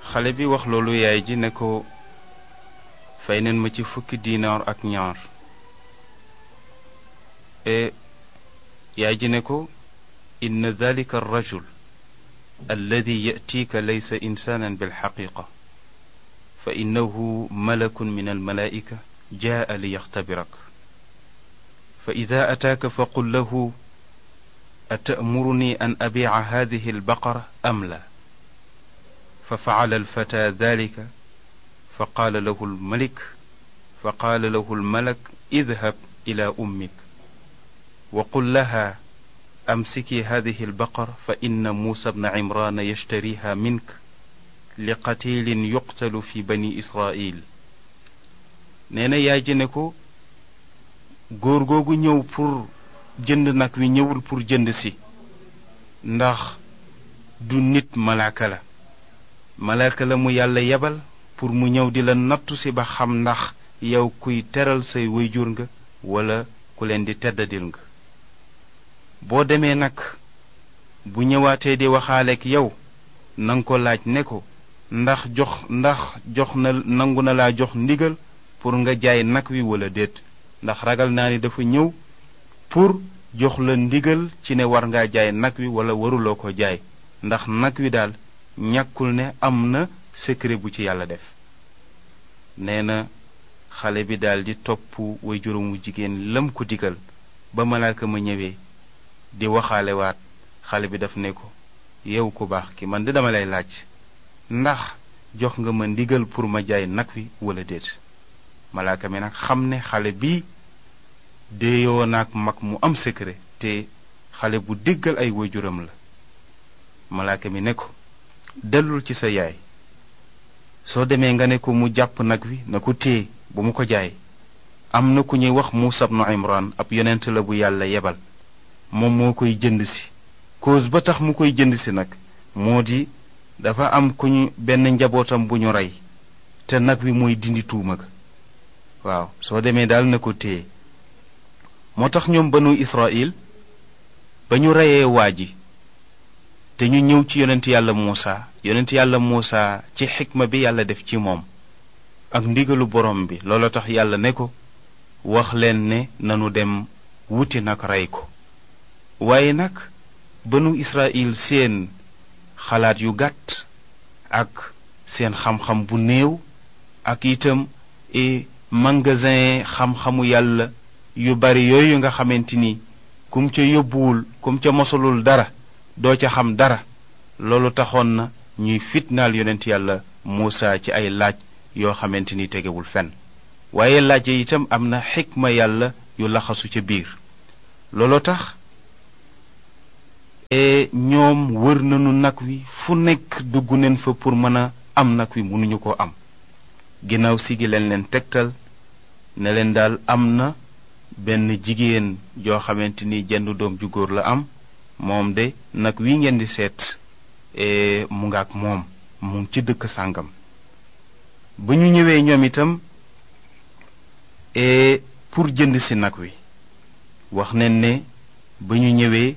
xale bi wax loolu yaay ji ne ko fay neen ma ci fukki diinaar ak ñaar yaay ji ne ko inna dalika arrajul alladi yatiika laysa insaanan bilxaqiqa fa innahu malakun min almalaa'ika jaa liyaxtabirak fa ida ataaka faqul lahu atamuruni an abiica hadihi albaqara am la fa facala alfata dalika fa qaala lahu almalak idhab ila ummik wa qul laha amsiki hadihi albaqara fa inna muusa bna cimrana yashtariha mink li qatilin yuqtalu fi bani israil. nee na yaay ji ne ko góor googu ñëw pour jënd nag wi ñëwul pour jënd si, ndax du nit malaaka la mu yàlla yebal pour mu ñëw di la nattu si ba xam ndax yow kuy teral say wayjur nga wala ku leen di teddadil nga. boo demee nag bu ñëwaatee di waxaaleek yow nanga ko laaj ne ko ndax jox na nangu na laa jox ndigal pour nga jaay nag wi wala déet, ndax ragal naa ni dafa ñëw pour jox la ndigal ci ne war ngaa jaay nag wi wala waruloo ko jaay, ndax nag wi daal ñàkkul ne am na secret bu ci yàlla def. nee na xale bi daal di topp way juróomu jigéen lam ko digal ba malaaka ma ñëwee di waxaale waat. xale bi daf ne ko yow ku baax ki, man de dama lay laaj ndax jox nga ma ndigal pour ma jaay nag wi wala déet. malaaka mi nag xam ne xale bi déeyoo naag mag mu am secret te xale bu déggal ay waajuram la. malaaka mi ne ko dellul ci sa yaay, soo demee nga ne ko mu jàpp nag wi na ko téye bu mu ko jaay. am na ku ñuy wax Muusa bnu Imran, ab yonent la bu yàlla yebal, moom moo koy jënd si. cause ba tax mu koy jënd si nag moo di dafa am benn njabootam bu ñu rey te nag wi mooy dindi tuuma ga. waaw soo demee daal na ko téye. moo tax ñoom banu Israil ba ñu reyee waa ji te ñu ñëw ci yonent yàlla Muusa ci xikma bi yàlla def ci moom ak ndigalu borom bi, loolu tax yàlla ne ko wax leen ne nanu dem wuti nag rey ko. waaye nag banu Israil seen xalaat yu gàtt ak seen xam-xam bu néew ak itam magasin xam-xamu yàlla yu bari yooyu nga xamante ni kum ca yóbbuwul kum ca mosalul dara doo ca xam dara, loolu taxoon na ñuy fitnaal yonent yàlla Muusa ci ay laaj yoo xamante ni tegewul fenn. waaye laaj yi itam am na xikma yàlla yu laxasu ca biir. loolu tax ñoom wër nañu nag wi fu nekk dugg neen fa pour mën a am nag wi mënuñu ko am. ginnaaw si gi leen tegtal ne leen daal am na benn jigéen joo xamante ni jenn doom ju góor la am, moom de nag wi ngeen di seet mu nga ak moom mu ngi ci dëkk sàngam. ba ñu ñëwee ñoom itam pour jënd si nag wi, wax nañ ne ba ñu ñëwee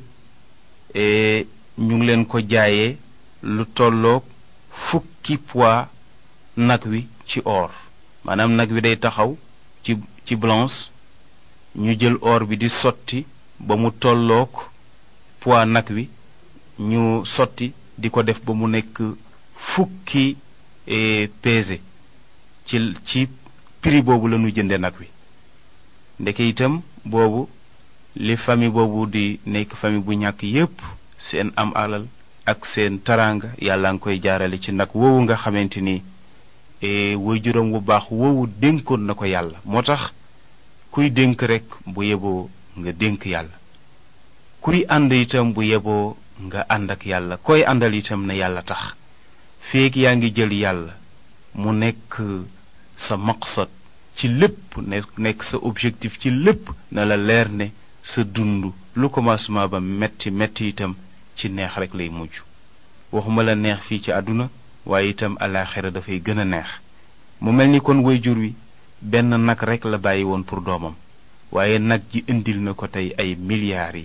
ñu ngi leen ko jaayee lu tolloog fukki poids nag wi ci or. maanaam nag wi day taxaw ci balance, ñu jël or bi di sotti ba mu tolloog poids nag wi, ñu sotti di ko def ba mu nekk fukki pesé ci prix boobu la ñu jënde nag wi. ndeke itam boobu li famille boobu di nekk famille bu ñàkk yépp seen am alal ak seen taraanga yàlla nga koy jaarale ci nag woowu nga xamante ni waajuram wu baax woowu dénkoon na ko yàlla. moo tax kuy dénk rekk bu yeboo nga dénk yàlla, kuy ànd itam bu yeboo nga ànd ak yàlla, koy àndal itam na yàlla tax. feek yaa ngi jël yàlla mu nekk sa maqsad ci lépp, nekk sa objectif ci lépp, na la leer ne sa dund lu commencement ba metti itam ci neex rekk lay mujj. waxuma la neex fii ci àdduna waaye itam alaaxira dafay gën a neex. mu mel ni kon waajur wi benn nag rekk la bàyyi woon pour doomam, waaye nag ji indil na ko tey ay milliards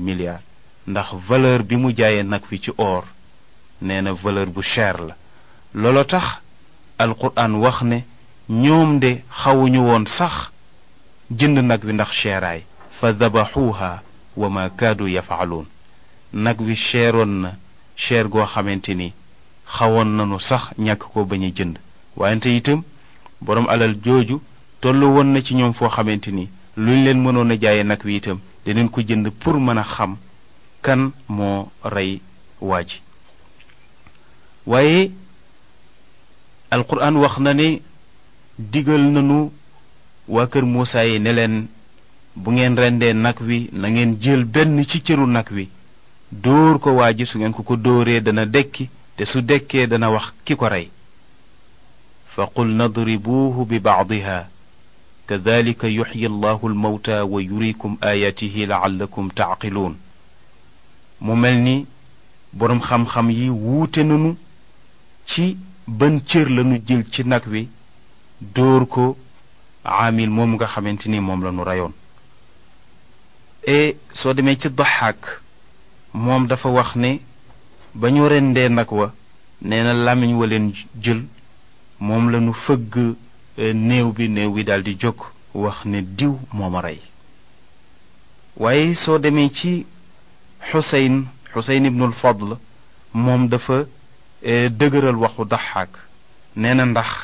ndax valeur bi mu jaayee nag wi ci or nee na valeur bu cher la. loolo tax alquran wax ne ñoom de xawuñu woon sax jënd nag wi ndax seeraay fa dabaxuuha wa ma kaadu yafaaluun nag wi seeroon na seer goo xamante ni xawoon nanu sax ñàkk ko bañ a jënd wante itam boroom alal jooju tollu woon na ci ñoom foo xamante ni luñ leen mënoon a jaaye nag wi itam dinañ ko jënd pour mën a xam kan moo rey waa ji waaye alquran wax na ne digal nanu waa kër Muusaa yi ne leen bu ngeen rendee nag wi na ngeen jël benn ci cëru nag wi dóor ko waa ji su ngeen ko dóoree dana dekki te su dekkee dana wax ki ko rey fa qul nadribuuhu bi baadiha kadalika yuxyi allahu almawta wa yurikum ayaatihi laallakum taaqiluun mu mel ni boroom xam-xam yi wuute nanu ci ban cër lañu jël ci nag wi dóor ko aamil moom nga xamante ni moom lañu reyoon soo demee ci Daxaak moom dafa wax ne ba ñu rendee nag wa nee na làmmiñ wa leen jël moom lañu fëgg néew bi daldi jóg wax ne diw mooma rey waaye soo demee ci Xuseyn ibnul Fadl moom dafa dëgëral waxu Daxaak nee na ndax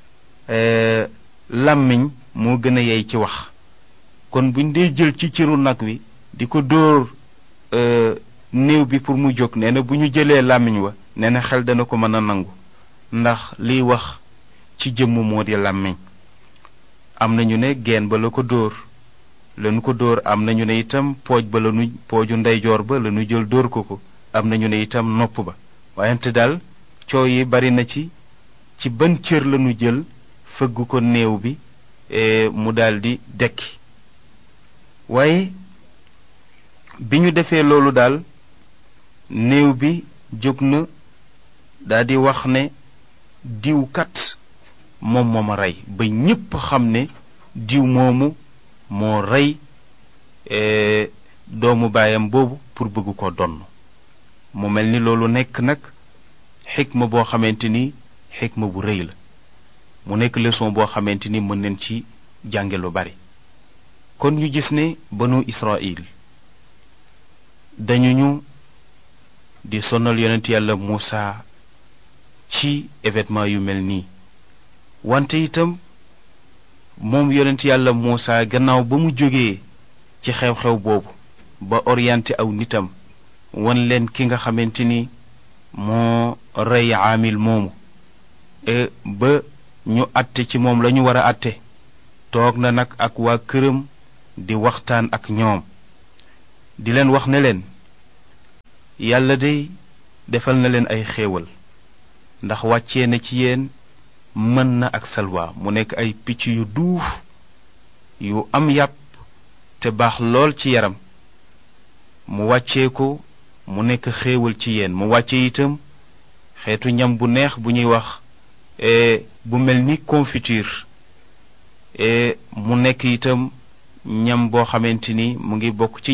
làmmiñ moo gën a yey ci wax kon buñ dee jël ci cëru nag wi di ko dóor néew bi pour mu jóg nee na bu ñu jëlee làmmiñ wa nee na xel dana ko mën a nangu ndax liy wax ci jëmm moo di làmmiñ am nañu ne geen ba la ko dóor lañu ko dóor am nañu ne itam pooj ba pooju ndeyjoor ba lañu jël dóor ko am nañu ne itam nopp ba wayante daal coow yi bari na ci ban cër lañu jël fëgg ko néew bi mu daldi dekki waaye bi ñu defee loolu daal néew bi jóg na daldi wax ne diw kat moom moo ma rey ba ñépp xam ne diw moomu moo rey doomu baayam boobu pour bëgg ko donn mu mel ni loolu nekk nag xikma boo xamante ni xikma bu rëy la mu nekk leçon boo xamante ni mën nañ ci jànge lu bari kon ñu gis ne banu Israël dañu di sonal yonent yàlla Muusaa ci événement yu mel nii wante itam moom yonent yàlla Muusaa gannaaw ba mu jógee ci xew-xew boobu ba orienté aw nitam wan leen ki nga xamante ni moo rey aamil moomu ba ñu àtte ci moom lañu war a àtte toog na nag ak waa këram di waxtaan ak ñoom di leen wax ne leen yàlla day defal na leen ay xéewal ndax wàccee na ci yéen mën na ak salwa mu nekk ay picc yu duuf yu am yàpp te baax lool ci yaram mu wàccee ko mu nekk xéewal ci yéen mu wàcce itam xeetu ñam bu neex bu ñuy wax bu mel ni confiture mu nekk itam ñam boo xamante ni mu ngi bokk ci